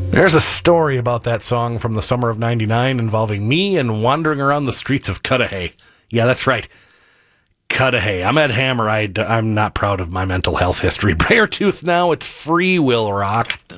There's a story about that song from the summer of '99 involving me and wandering around the streets of Cudahy. Yeah, that's right. Cudahy. I'm Ed Hammer. I'm not proud of my mental health history. Beartooth now, it's free will rock.